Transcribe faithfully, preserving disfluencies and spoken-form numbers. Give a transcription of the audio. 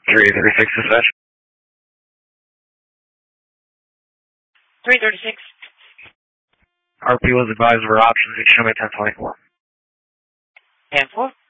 three thirty-six dispatch. three thirty-six. R P was advised of our options. You can show me ten twenty-four. ten four.